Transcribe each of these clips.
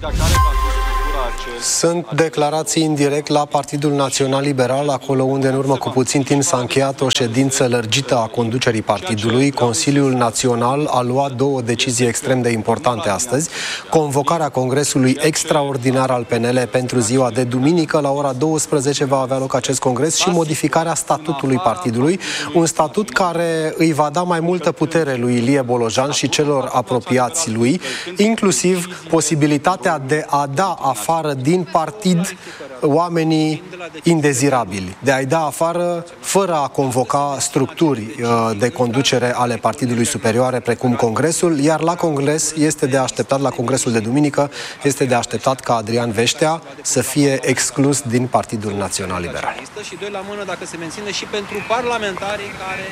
Sunt declarații indirect la Partidul Național Liberal, acolo unde în urmă cu puțin timp s-a încheiat o ședință lărgită a conducerii partidului. Consiliul Național a luat două decizii extrem de importante astăzi. Convocarea Congresului Extraordinar al PNL pentru ziua de duminică, la ora 12 va avea loc acest congres, și modificarea statutului partidului, un statut care îi va da mai multă putere lui Ilie Bolojan și celor apropiați lui, inclusiv posibilitatea de a da afară din partid oamenii indezirabili, de a-i da afară fără a convoca structuri de conducere ale partidului superioare, precum Congresul, iar la Congres este de așteptat, la Congresul de duminică, este de așteptat ca Adrian Veștea să fie exclus din Partidul Național Liberal. Și doi la mână, dacă se menține, și pentru parlamentarii care...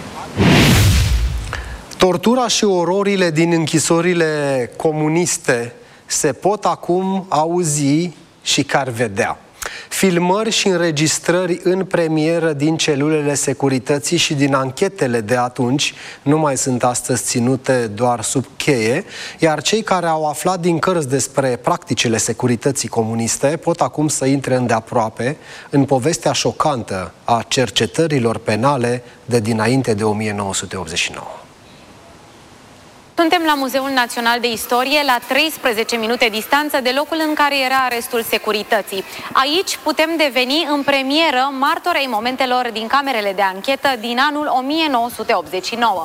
Tortura și ororile din închisorile comuniste se pot acum auzi și chiar vedea. Filmări și înregistrări în premieră din celulele securității și din anchetele de atunci nu mai sunt astăzi ținute doar sub cheie, iar cei care au aflat din cărți despre practicile securității comuniste pot acum să intre îndeaproape în povestea șocantă a cercetărilor penale de dinainte de 1989. Suntem la Muzeul Național de Istorie, la 13 minute distanță de locul în care era arestul securității. Aici putem deveni în premieră martori ai momentelor din camerele de anchetă din anul 1989.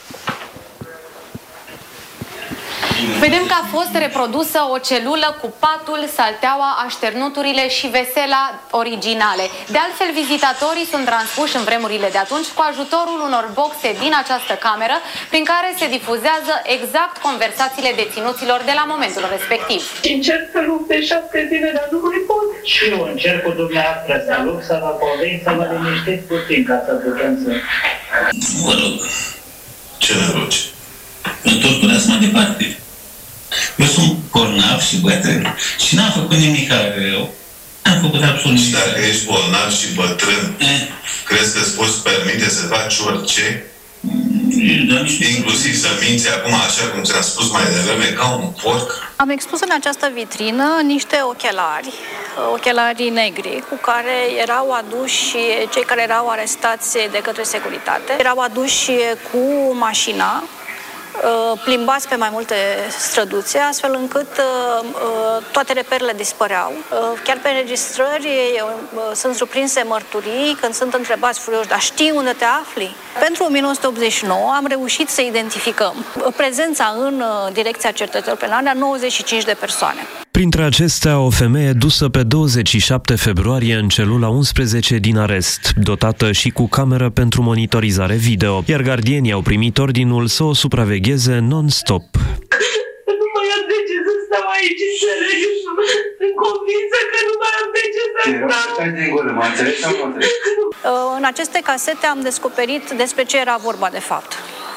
Vedem că a fost reprodusă o celulă cu patul, salteaua, așternuturile și vesela originale. De altfel, vizitatorii sunt transpuși în vremurile de atunci cu ajutorul unor boxe din această cameră, prin care se difuzează exact conversațiile deținuților de la momentul respectiv. Încerc să lupt de 7 zile, dar nu mai pot. Și eu încerc cu dumneavoastră să lupt, să vă convinc, să vă liniștiți puțin, ca să putem să... Vă rog, ce ne rogi? Nu torturați mai departe. Eu sunt bolnav și bătrân și n-am făcut nimic rău. N-am făcut absolut nimic. Și dacă ești bolnav și bătrân, crezi că îți poți permite să faci orice? Inclusiv să minți acum, așa cum ți-am spus mai devreme, ca un porc? Am expus în această vitrină niște ochelari negri, cu care erau aduși cei care erau arestați de către securitate. Erau aduși cu mașina, plimbați pe mai multe străduțe, astfel încât toate reperele dispăreau. Chiar pe înregistrări sunt surprinse mărturii când sunt întrebați furioși, dar știi unde te afli? Pentru 1989 am reușit să identificăm prezența în direcția cercetărilor penale a 95 de persoane. Printre acestea, o femeie dusă pe 27 februarie în celula 11 din arest, dotată și cu cameră pentru monitorizare video, iar gardienii au primit ordinul să o supravegheze non-stop. Nu mai am de ce să stau aici, înțelegi? Sunt convinsă că nu mai am de ce să stau. În aceste casete am descoperit despre ce era vorba de fapt.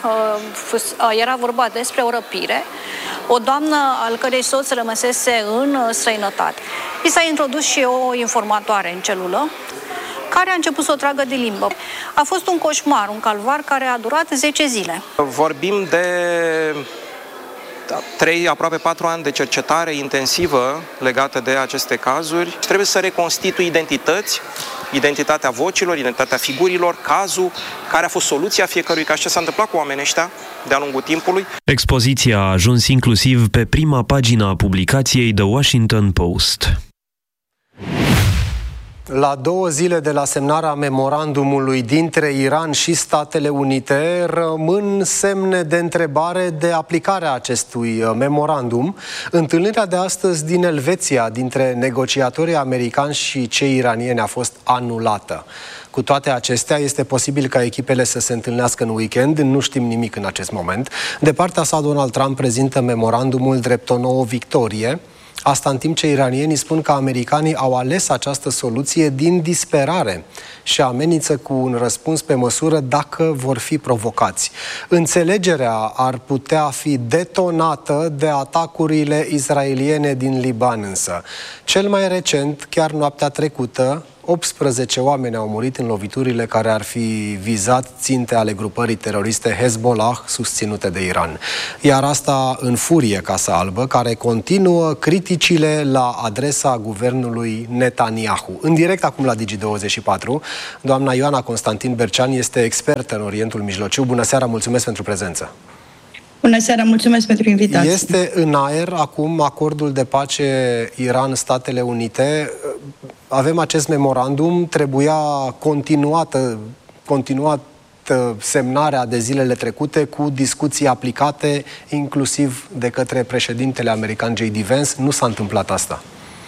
Era vorba despre o răpire, o doamnă al cărei soț rămăsese în străinătate. I s-a introdus și o informatoare în celulă, care a început să o tragă de limbă. A fost un coșmar, un calvar care a durat 10 zile. Vorbim de 3, aproape 4 ani de cercetare intensivă legată de aceste cazuri. Trebuie să reconstitui identități, identitatea vocilor, identitatea figurilor, cazul, care a fost soluția fiecărui caz, ce s-a întâmplat cu oamenii ăștia de-a lungul timpului. Expoziția a ajuns inclusiv pe prima pagină a publicației The Washington Post. La 2 zile de la semnarea memorandumului dintre Iran și Statele Unite, rămân semne de întrebare de aplicarea acestui memorandum. Întâlnirea de astăzi din Elveția dintre negociatorii americani și cei iranieni a fost anulată. Cu toate acestea, este posibil ca echipele să se întâlnească în weekend, nu știm nimic în acest moment. De partea sa, Donald Trump prezintă memorandumul drept o nouă victorie. Asta în timp ce iranienii spun că americanii au ales această soluție din disperare și amenință cu un răspuns pe măsură dacă vor fi provocați. Înțelegerea ar putea fi detonată de atacurile israeliene din Liban însă. Cel mai recent, chiar noaptea trecută, 18 oameni au murit în loviturile care ar fi vizat ținte ale grupării teroriste Hezbollah, susținute de Iran. Iar asta în furie Casa Albă, care continuă criticile la adresa guvernului Netanyahu. În direct acum la Digi24, doamna Ioana Constantin Bercean este expertă în Orientul Mijlociu. Bună seara, mulțumesc pentru prezență. Bună seara, mulțumesc pentru invitație. Este în aer acum acordul de pace Iran-Statele Unite. Avem acest memorandum, trebuia continuat semnarea de zilele trecute cu discuții aplicate inclusiv de către președintele american J.D. Vance. Nu s-a întâmplat asta.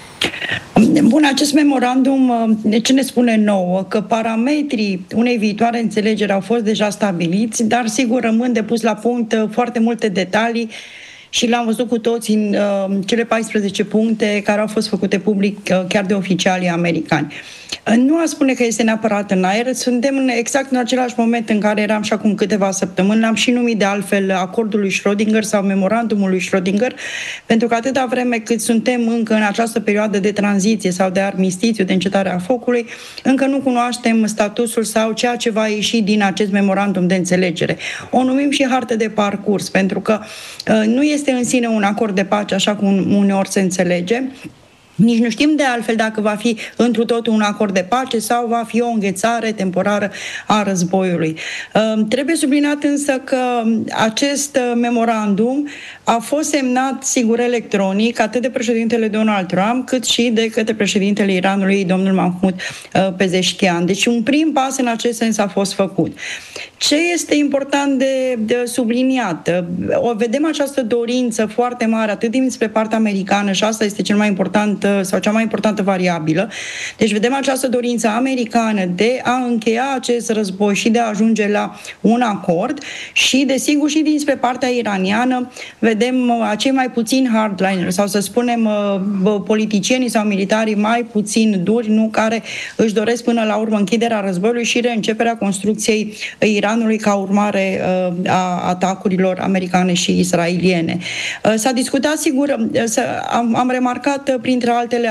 Bun, acest memorandum, de ce ne spune nouă? Că parametrii unei viitoare înțelegeri au fost deja stabiliți, dar sigur rămân de pus la punct foarte multe detalii și l-am văzut cu toți în cele 14 puncte care au fost făcute public chiar de oficialii americani. Nu aș spune că este neapărat în aer, suntem exact în același moment în care eram și acum câteva săptămâni, l-am și numit de altfel acordul lui Schrödinger sau memorandumul lui Schrödinger, pentru că atâta vreme cât suntem încă în această perioadă de tranziție sau de armistițiu, de încetare a focului, încă nu cunoaștem statusul sau ceea ce va ieși din acest memorandum de înțelegere. O numim și hartă de parcurs, pentru că nu este în sine un acord de pace așa cum uneori se înțelege. Nici nu știm de altfel dacă va fi întru totul un acord de pace sau va fi o înghețare temporară a războiului. Trebuie subliniat însă că acest memorandum a fost semnat, sigur, electronic, atât de președintele Donald Trump, cât și de către președintele Iranului, domnul Mahmoud Pezeshkian. Deci un prim pas în acest sens a fost făcut. Ce este important de subliniat? Vedem această dorință foarte mare, atât dinspre partea americană, și asta este cel mai important sau cea mai importantă variabilă. Deci vedem această dorință americană de a încheia acest război și de a ajunge la un acord și, desigur, și dinspre partea iraniană vedem acei mai puțini hardliners sau, să spunem, politicienii sau militarii mai puțin duri, nu, care își doresc până la urmă închiderea războiului și reînceperea construcției Iranului ca urmare a atacurilor americane și israeliene. S-a discutat, sigur, am remarcat printre altele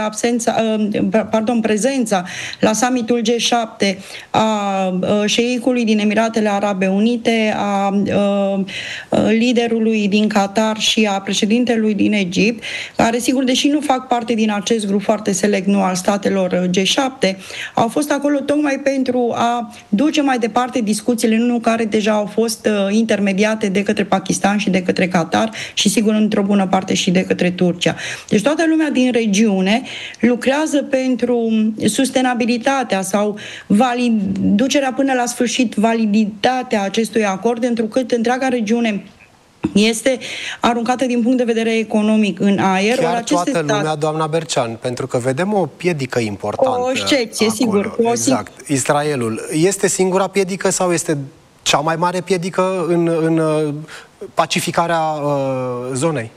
prezența la summitul G7 a șeicului din Emiratele Arabe Unite, a liderului din Qatar și a președintelui din Egipt, care, sigur, deși nu fac parte din acest grup foarte select, nu al statelor G7, au fost acolo tocmai pentru a duce mai departe discuțiile, nu care deja au fost intermediate de către Pakistan și de către Qatar și, sigur, într-o bună parte și de către Turcia. Deci toată lumea din regiune lucrează pentru sustenabilitatea sau ducerea până la sfârșit, validitatea acestui acord, întrucât întreaga regiune este aruncată din punct de vedere economic în aer. Chiar toată lumea, doamna Bercean, pentru că vedem o piedică importantă. O excepție, acolo, sigur. Exact. Israelul. Este singura piedică sau este cea mai mare piedică în pacificarea zonei?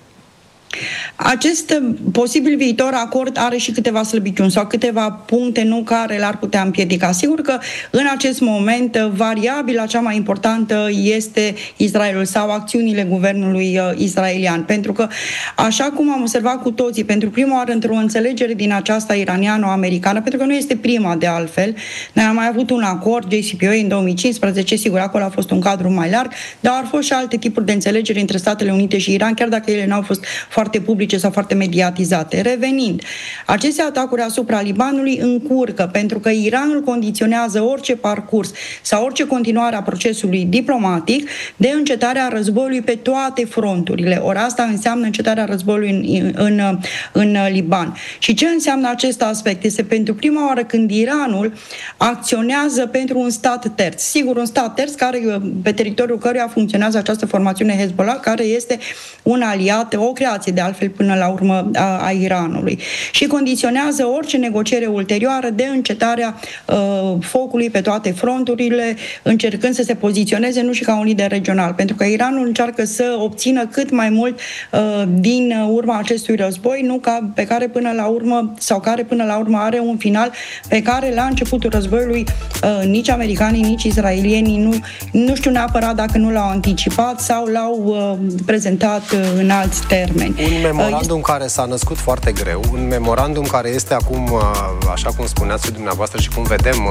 Acest posibil viitor acord are și câteva slăbiciuni sau câteva puncte care l-ar putea împiedica. Sigur că în acest moment variabila cea mai importantă este Israelul sau acțiunile guvernului israelian. Pentru că, așa cum am observat cu toții, pentru prima oară într-o înțelegere din aceasta iraniano-americană, pentru că nu este prima de altfel, noi am mai avut un acord JCPOA în 2015, sigur, acolo a fost un cadru mai larg, dar au fost și alte tipuri de înțelegeri între Statele Unite și Iran, chiar dacă ele n-au fost foarte publice sau foarte mediatizate. Revenind, aceste atacuri asupra Libanului încurcă, pentru că Iranul condiționează orice parcurs sau orice continuare a procesului diplomatic de încetarea războiului pe toate fronturile. Ori asta înseamnă încetarea războiului în Liban. Și ce înseamnă acest aspect? Este pentru prima oară când Iranul acționează pentru un stat terț. Sigur, un stat terț pe teritoriul căruia funcționează această formațiune Hezbollah, care este un aliat, o creație de altfel până la urmă a Iranului. Și condiționează orice negociere ulterioară de încetarea focului pe toate fronturile, încercând să se poziționeze nu și ca un lider regional, pentru că Iranul încearcă să obțină cât mai mult din urma acestui război, care până la urmă are un final pe care la începutul războiului nici americanii, nici israelienii nu știu neapărat dacă nu l-au anticipat sau l-au prezentat în alți termeni. Un memorandum care s-a născut foarte greu, un memorandum care este acum, așa cum spuneați și dumneavoastră și cum vedem,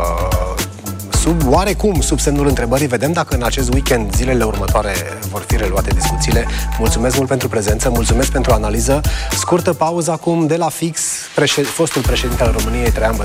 oarecum sub semnul întrebării. Vedem dacă în acest weekend, zilele următoare, vor fi reluate discuțiile. Mulțumesc mult pentru prezență, mulțumesc pentru analiză. Scurtă pauză acum de la Fix, fostul președinte al României, Traian Băsescu.